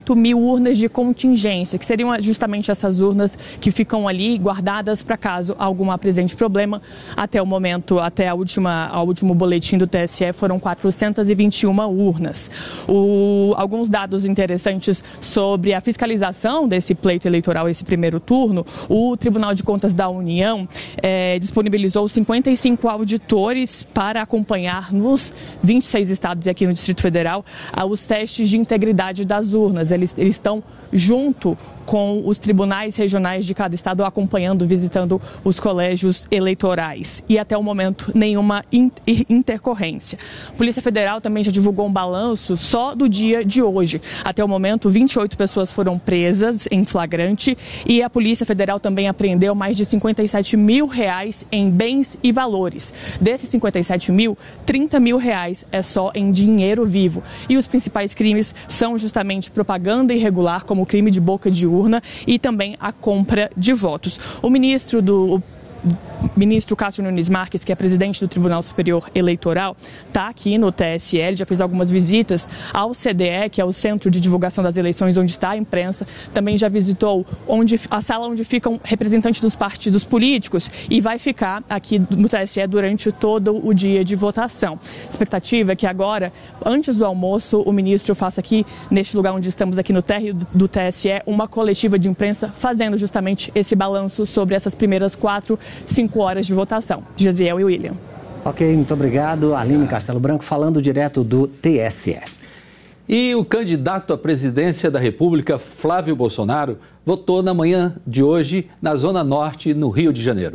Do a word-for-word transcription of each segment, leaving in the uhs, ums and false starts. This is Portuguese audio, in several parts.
mil urnas de contingência, que seriam justamente essas urnas que ficam ali guardadas para caso algum apresente problema. Até o momento, até a última, ao último boletim do T S E, foram quatrocentas e vinte e uma urnas. O, alguns dados interessantes sobre a fiscalização desse pleito eleitoral, esse primeiro turno: o Tribunal de Contas da União é, disponibilizou cinquenta e cinco auditores para acompanhar nos vinte e seis estados e aqui no Distrito Federal os testes de integridade das urnas. Eles, eles estão junto com os tribunais regionais de cada estado, acompanhando, visitando os colégios eleitorais. E até o momento, nenhuma intercorrência. A Polícia Federal também já divulgou um balanço só do dia de hoje. Até o momento, vinte e oito pessoas foram presas em flagrante e a Polícia Federal também apreendeu mais de cinquenta e sete mil reais em bens e valores. Desses cinquenta e sete mil, trinta mil reais é só em dinheiro vivo. E os principais crimes são justamente propaganda irregular, como o crime de boca de urna, e também a compra de votos. O ministro do ministro Cássio Nunes Marques, que é presidente do Tribunal Superior Eleitoral, está aqui no T S E, ele já fez algumas visitas ao C D E, que é o Centro de Divulgação das Eleições, onde está a imprensa, também já visitou onde, a sala onde ficam representantes dos partidos políticos e vai ficar aqui no T S E durante todo o dia de votação. A expectativa é que agora, antes do almoço, o ministro faça aqui, neste lugar onde estamos aqui no térreo do T S E, uma coletiva de imprensa fazendo justamente esse balanço sobre essas primeiras quatro, cinco horas de votação. Josiel e William. Ok, muito obrigado. Aline Castelo Branco falando direto do T S E. E o candidato à presidência da República, Flávio Bolsonaro, votou na manhã de hoje na Zona Norte, no Rio de Janeiro.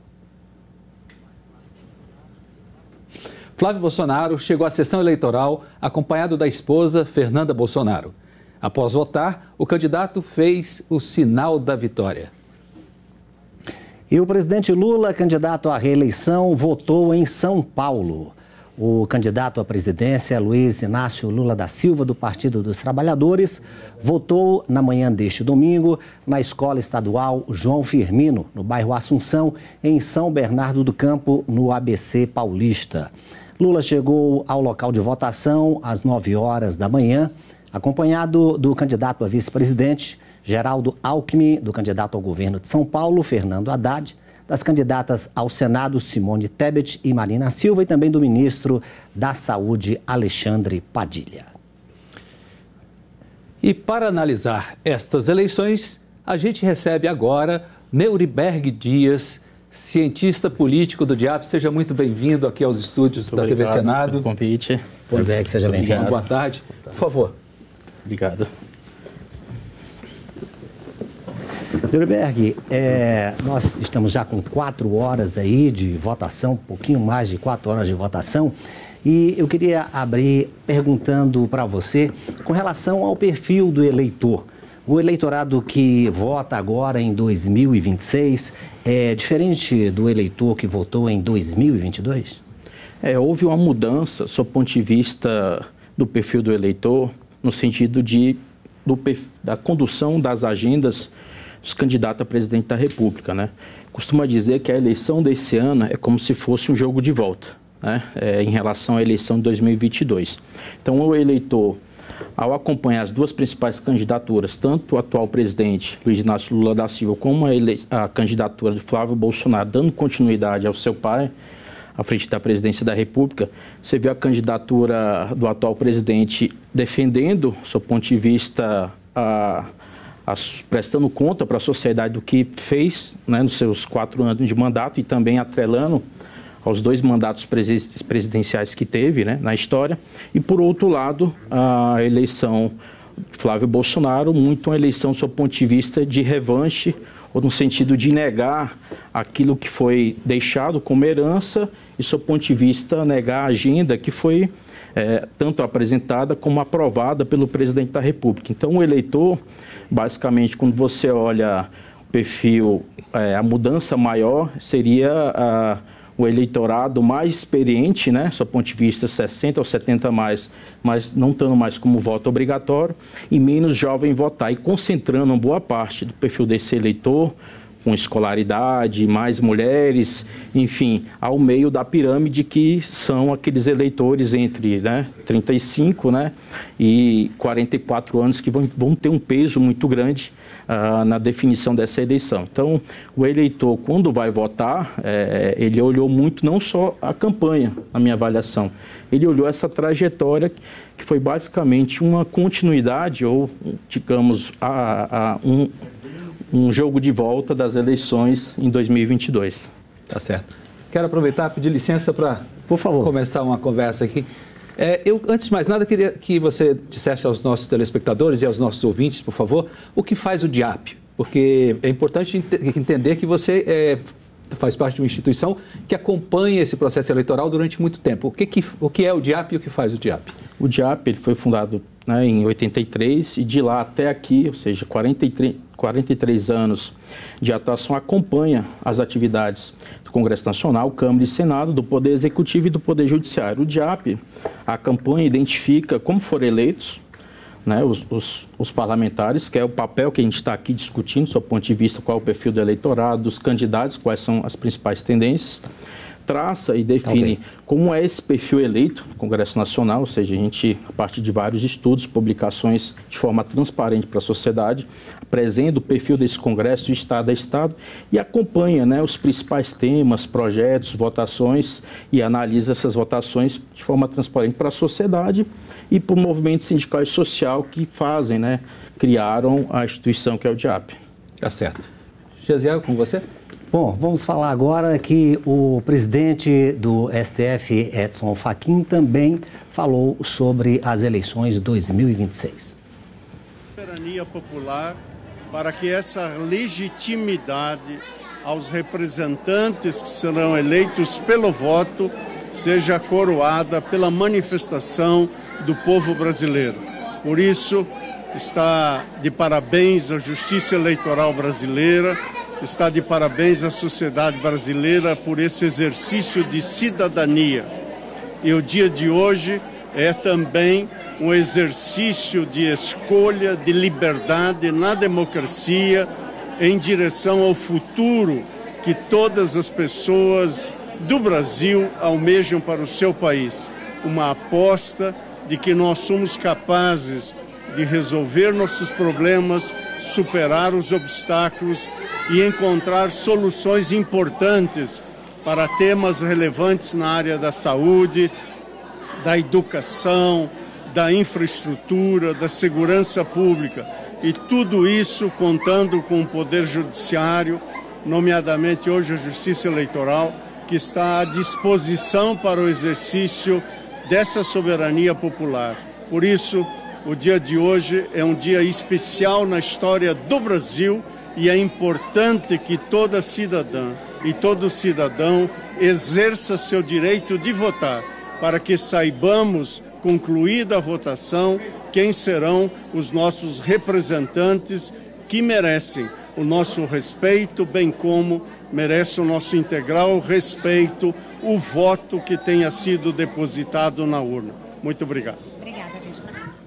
Flávio Bolsonaro chegou à sessão eleitoral acompanhado da esposa, Fernanda Bolsonaro. Após votar, o candidato fez o sinal da vitória. E o presidente Lula, candidato à reeleição, votou em São Paulo. O candidato à presidência, Luiz Inácio Lula da Silva, do Partido dos Trabalhadores, votou na manhã deste domingo na Escola Estadual João Firmino, no bairro Assunção, em São Bernardo do Campo, no A B C Paulista. Lula chegou ao local de votação às nove horas da manhã, acompanhado do candidato a vice-presidente, Geraldo Alckmin, do candidato ao governo de São Paulo, Fernando Haddad, das candidatas ao Senado, Simone Tebet e Marina Silva, e também do ministro da Saúde, Alexandre Padilha. E para analisar estas eleições, a gente recebe agora Neuriberg Dias, cientista político do D I A P. Seja muito bem-vindo aqui aos estúdios da T V Senado. Pelo convite. Neuriberg, seja bem-vindo. Boa tarde. Por favor. Obrigado. Neuriberg, é, nós estamos já com quatro horas aí de votação, um pouquinho mais de quatro horas de votação, e eu queria abrir perguntando para você com relação ao perfil do eleitor. O eleitorado que vota agora em dois mil e vinte e seis é diferente do eleitor que votou em dois mil e vinte e dois? É, houve uma mudança, sob o ponto de vista do perfil do eleitor, no sentido de, do, da condução das agendas dos candidatos a presidente da República, né? Costuma dizer que a eleição desse ano é como se fosse um jogo de volta, né? É, em relação à eleição de dois mil e vinte e dois. Então, o eleitor, ao acompanhar as duas principais candidaturas, tanto o atual presidente, Luiz Inácio Lula da Silva, como a, ele... a candidatura de Flávio Bolsonaro, dando continuidade ao seu pai, à frente da presidência da República, você vê a candidatura do atual presidente defendendo, do seu ponto de vista, a... As, prestando conta para a sociedade do que fez, né, nos seus quatro anos de mandato, e também atrelando aos dois mandatos presidenciais que teve, né, na história. E, por outro lado, a eleição de Flávio Bolsonaro, muito uma eleição, do seu ponto de vista, de revanche, ou no sentido de negar aquilo que foi deixado como herança e, do seu ponto de vista, negar a agenda que foi é, tanto apresentada como aprovada pelo presidente da República. Então, o eleitor, basicamente, quando você olha o perfil, é, a mudança maior seria a, o eleitorado mais experiente, né, do seu ponto de vista, sessenta ou setenta mais, mas não estando mais como voto obrigatório, e menos jovem votar, e concentrando uma boa parte do perfil desse eleitor com escolaridade, mais mulheres, enfim, ao meio da pirâmide que são aqueles eleitores entre, né, trinta e cinco, né, e quarenta e quatro anos que vão, vão ter um peso muito grande uh, na definição dessa eleição. Então, o eleitor, quando vai votar, é, ele olhou muito não só a campanha, na minha avaliação, ele olhou essa trajetória que foi basicamente uma continuidade ou, digamos, a, a, um... um jogo de volta das eleições em dois mil e vinte e dois. Tá certo. Quero aproveitar e pedir licença para, por favor, começar uma conversa aqui. É, eu, antes de mais nada, queria que você dissesse aos nossos telespectadores e aos nossos ouvintes, por favor, o que faz o D I A P, porque é importante ent entender que você é, faz parte de uma instituição que acompanha esse processo eleitoral durante muito tempo. O que, que, o que é o D I A P e o que faz o D I A P? O D I A P ele foi fundado, né, em oitenta e três e de lá até aqui, ou seja, quarenta e três, quarenta e três anos de atuação, acompanha as atividades do Congresso Nacional, Câmara e Senado, do Poder Executivo e do Poder Judiciário. O D I A P, a campanha identifica como foram eleitos, né, os, os, os parlamentares, que é o papel que a gente está aqui discutindo, do seu ponto de vista, qual é o perfil do eleitorado, dos candidatos, quais são as principais tendências, traça e define okay. como é esse perfil eleito no Congresso Nacional, ou seja, a gente, a partir de vários estudos, publicações de forma transparente para a sociedade, apresenta o perfil desse Congresso de Estado a Estado e acompanha, né, os principais temas, projetos, votações e analisa essas votações de forma transparente para a sociedade e para o movimento sindical e social que fazem, né, criaram a instituição que é o D I A P. Tá certo. Gesiel, com você? Bom, vamos falar agora que o presidente do S T F, Edson Fachin, também falou sobre as eleições de dois mil e vinte e seis. Soberania popular para que essa legitimidade aos representantes que serão eleitos pelo voto seja coroada pela manifestação do povo brasileiro. Por isso, está de parabéns a Justiça Eleitoral Brasileira, está de parabéns à sociedade brasileira por esse exercício de cidadania. E o dia de hoje é também um exercício de escolha, de liberdade na democracia, em direção ao futuro que todas as pessoas do Brasil almejam para o seu país. Uma aposta de que nós somos capazes de resolver nossos problemas, superar os obstáculos e encontrar soluções importantes para temas relevantes na área da saúde, da educação, da infraestrutura, da segurança pública. E tudo isso contando com o Poder Judiciário, nomeadamente hoje a Justiça Eleitoral, que está à disposição para o exercício dessa soberania popular. Por isso, o dia de hoje é um dia especial na história do Brasil e é importante que toda cidadã e todo cidadão exerça seu direito de votar, para que saibamos, concluída a votação, quem serão os nossos representantes que merecem o nosso respeito, bem como merece o nosso integral respeito, o voto que tenha sido depositado na urna. Muito obrigado. Obrigada, gente.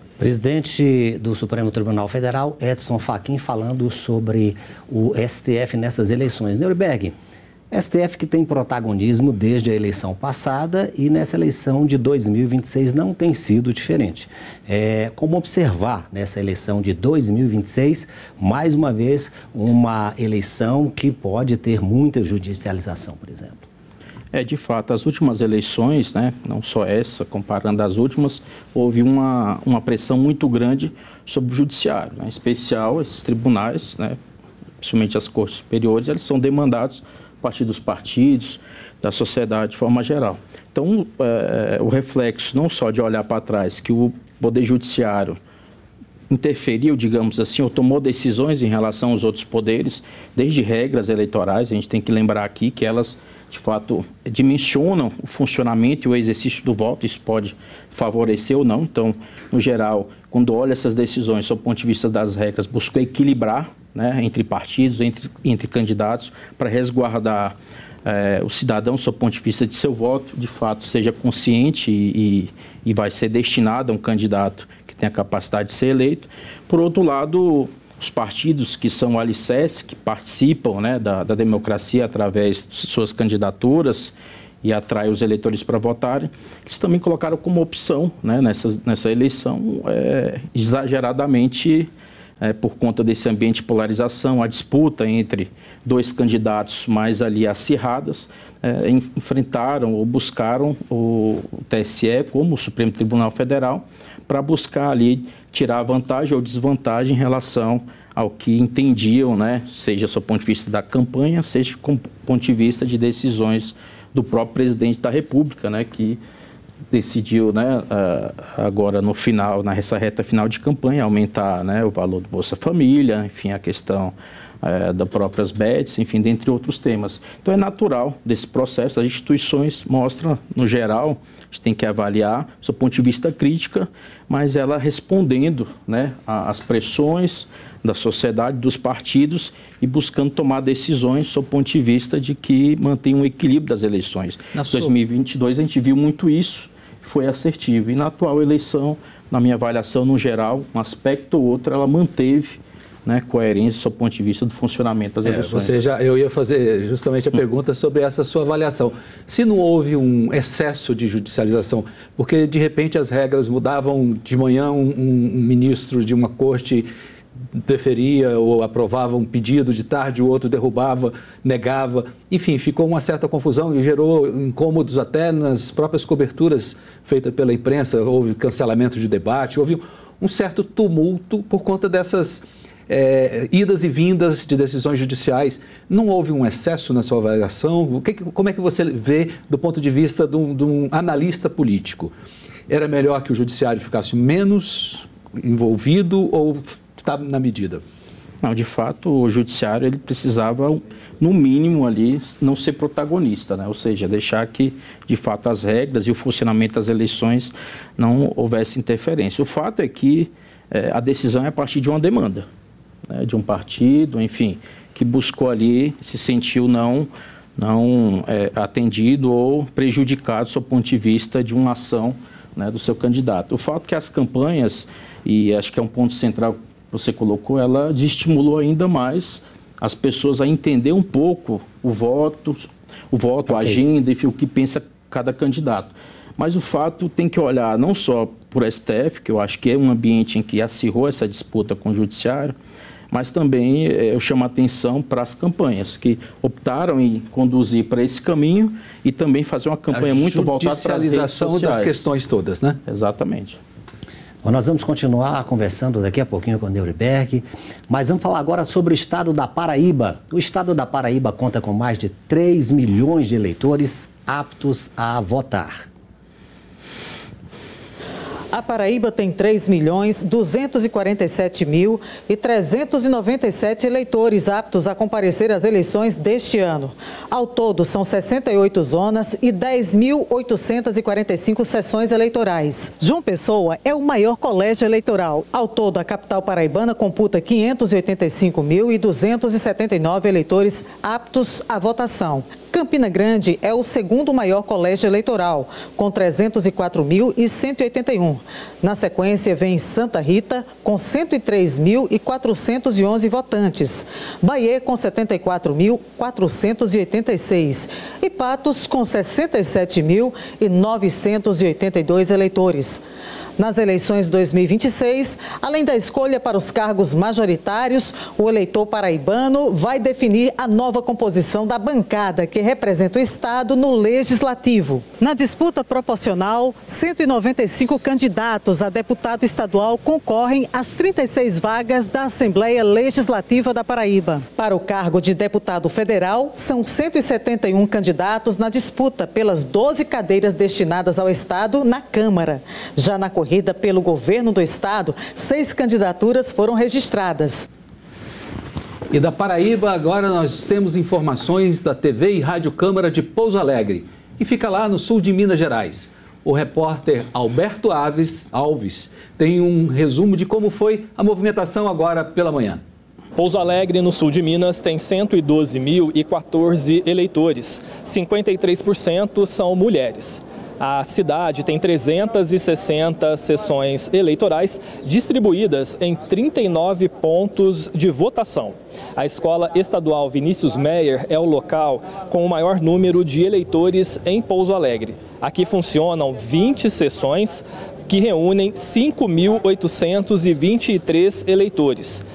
Presidente do Supremo Tribunal Federal, Edson Fachin, falando sobre o S T F nessas eleições. Neuberg, S T F que tem protagonismo desde a eleição passada e nessa eleição de dois mil e vinte e seis não tem sido diferente. É, como observar nessa eleição de dois mil e vinte e seis, mais uma vez, uma eleição que pode ter muita judicialização, por exemplo? É, de fato, as últimas eleições, né, não só essa, comparando as últimas, houve uma, uma pressão muito grande sobre o judiciário, né, em especial esses tribunais, né, principalmente as cortes superiores, eles são demandados a partir dos partidos, da sociedade de forma geral. Então, é, o reflexo não só de olhar para trás, que o Poder Judiciário interferiu, digamos assim, ou tomou decisões em relação aos outros poderes, desde regras eleitorais, a gente tem que lembrar aqui que elas, de fato, dimensionam o funcionamento e o exercício do voto, isso pode favorecer ou não. Então, no geral, quando olha essas decisões, do ponto de vista das regras, buscou equilibrar, né, entre partidos, entre, entre candidatos, para resguardar é, o cidadão, do ponto de vista de seu voto, de fato, seja consciente e, e vai ser destinado a um candidato que tem a capacidade de ser eleito. Por outro lado, o os partidos que são o alicerce, que participam, né, da, da democracia através de suas candidaturas e atraem os eleitores para votarem, eles também colocaram como opção, né, nessa, nessa eleição, é, exageradamente, é, por conta desse ambiente de polarização, a disputa entre dois candidatos mais ali acirradas, é, enfrentaram ou buscaram o, o T S E como o Supremo Tribunal Federal para buscar ali tirar vantagem ou desvantagem em relação ao que entendiam, né, seja do ponto de vista da campanha, seja do ponto de vista de decisões do próprio presidente da República, né, que decidiu, né, agora no final, nessa reta final de campanha, aumentar, né, o valor do Bolsa Família, enfim, a questão é, das próprias B E Ds, enfim, dentre outros temas. Então é natural desse processo, as instituições mostram, no geral, a gente tem que avaliar do seu ponto de vista crítica, mas ela respondendo, né, às pressões da sociedade, dos partidos e buscando tomar decisões do seu ponto de vista de que mantém um equilíbrio das eleições. Em dois mil e vinte e dois a gente viu muito isso, foi assertivo. E na atual eleição, na minha avaliação no geral, um aspecto ou outro, ela manteve, né, coerência do seu ponto de vista do funcionamento das eleições. É, você já, eu ia fazer justamente a pergunta sobre essa sua avaliação. Se não houve um excesso de judicialização, porque de repente as regras mudavam, de manhã um, um, um ministro de uma corte deferia ou aprovava um pedido, de tarde o outro derrubava, negava, enfim, ficou uma certa confusão e gerou incômodos até nas próprias coberturas feitas pela imprensa, houve cancelamento de debate, houve um certo tumulto por conta dessas é, idas e vindas de decisões judiciais. Não houve um excesso na sua avaliação? O que, como é que você vê do ponto de vista de um, de um analista político? Era melhor que o judiciário ficasse menos envolvido ou está na medida? Não, de fato, o judiciário ele precisava, no mínimo ali, não ser protagonista, né? Ou seja, deixar que, de fato, as regras e o funcionamento das eleições não houvesse interferência. O fato é que é, a decisão é a partir de uma demanda, né? De um partido, enfim, que buscou ali, se sentiu não, não é, atendido ou prejudicado do seu ponto de vista de uma ação, né, do seu candidato. O fato é que as campanhas, e acho que é um ponto central você colocou, ela desestimulou ainda mais as pessoas a entender um pouco o voto, o voto, okay. A agenda, enfim, o que pensa cada candidato. Mas o fato tem que olhar não só por S T F, que eu acho que é um ambiente em que acirrou essa disputa com o judiciário, mas também eu chamo a atenção para as campanhas, que optaram em conduzir para esse caminho e também fazer uma campanha a muito voltada para as redes sociais. Das questões todas, né? Exatamente. Bom, nós vamos continuar conversando daqui a pouquinho com o Neuriberg, mas vamos falar agora sobre o estado da Paraíba. O estado da Paraíba conta com mais de três milhões de eleitores aptos a votar. A Paraíba tem três milhões duzentos e quarenta e sete mil e trezentos e noventa e sete eleitores aptos a comparecer às eleições deste ano. Ao todo, são sessenta e oito zonas e dez mil oitocentas e quarenta e cinco sessões eleitorais. João Pessoa é o maior colégio eleitoral. Ao todo, a capital paraibana computa quinhentos e oitenta e cinco mil e duzentos e setenta e nove eleitores aptos à votação. Campina Grande é o segundo maior colégio eleitoral, com trezentos e quatro mil e cento e oitenta e um. Na sequência, vem Santa Rita, com cento e três mil e quatrocentos e onze votantes. Bahia, com setenta e quatro mil quatrocentos e oitenta e seis. E Patos, com sessenta e sete mil e novecentos e oitenta e dois eleitores. Nas eleições dois mil e vinte e seis, além da escolha para os cargos majoritários, o eleitor paraibano vai definir a nova composição da bancada que representa o Estado no Legislativo. Na disputa proporcional, cento e noventa e cinco candidatos a deputado estadual concorrem às trinta e seis vagas da Assembleia Legislativa da Paraíba. Para o cargo de deputado federal, são cento e setenta e um candidatos na disputa pelas doze cadeiras destinadas ao Estado na Câmara. Já na corrida pelo governo do estado, seis candidaturas foram registradas. E da Paraíba, agora nós temos informações da T V e Rádio Câmara de Pouso Alegre, que fica lá no sul de Minas Gerais. O repórter Alberto Alves, Alves tem um resumo de como foi a movimentação agora pela manhã. Pouso Alegre, no sul de Minas, tem cento e doze mil e quatorze eleitores. cinquenta e três por cento são mulheres. A cidade tem trezentas e sessenta sessões eleitorais distribuídas em trinta e nove pontos de votação. A Escola Estadual Vinícius Meyer é o local com o maior número de eleitores em Pouso Alegre. Aqui funcionam vinte sessões que reúnem cinco mil oitocentos e vinte e três eleitores.